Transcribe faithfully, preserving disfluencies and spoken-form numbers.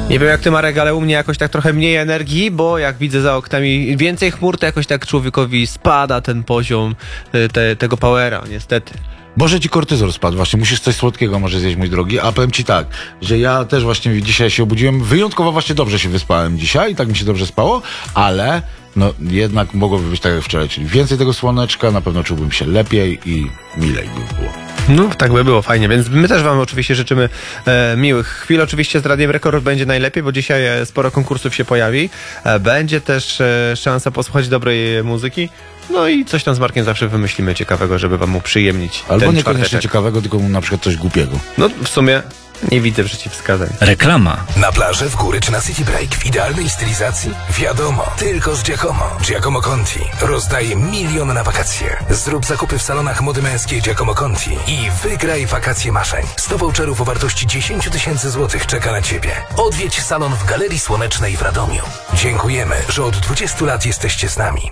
Nie wiem jak ty, Marek, ale u mnie jakoś tak trochę mniej energii, bo jak widzę za oknami więcej chmur, to jakoś tak człowiekowi spada ten poziom y, te, tego powera, niestety. Może ci kortyzol spadł, właśnie musisz coś słodkiego może zjeść, mój drogi, a powiem ci tak, że ja też właśnie dzisiaj się obudziłem, wyjątkowo właśnie dobrze się wyspałem dzisiaj, tak mi się dobrze spało, ale no jednak mogłoby być tak jak wczoraj, czyli więcej tego słoneczka, na pewno czułbym się lepiej i milej by było. No, tak by było fajnie, więc my też wam oczywiście życzymy e, miłych chwil. Oczywiście z Radiem Rekord będzie najlepiej, bo dzisiaj e, sporo konkursów się pojawi. E, będzie też e, szansa posłuchać dobrej muzyki. No i coś tam z Markiem zawsze wymyślimy ciekawego, żeby wam uprzyjemnić Albo ten niekoniecznie czwarteczek. ciekawego, tylko na przykład coś głupiego. No w sumie nie widzę przeciwwskazań. Reklama. Na plaży, w góry czy na City Break w idealnej stylizacji? Wiadomo, tylko z Giacomo. Giacomo Conti rozdaje milion na wakacje. Zrób zakupy w salonach mody męskiej Giacomo Conti i wygraj wakacje marzeń. sto voucherów o wartości dziesięć tysięcy złotych czeka na Ciebie. Odwiedź salon w Galerii Słonecznej w Radomiu. Dziękujemy, że od dwudziestu lat jesteście z nami.